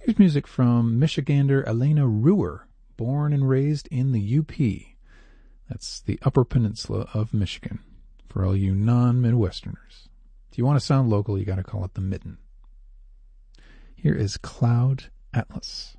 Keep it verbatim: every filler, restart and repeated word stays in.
Here's music from Michigander Elena Ruhr, born and raised in the U P. That's the Upper Peninsula of Michigan, for all you non-Midwesterners. If you want to sound local, you got to call it the Mitten. Here is Cloud Atlas.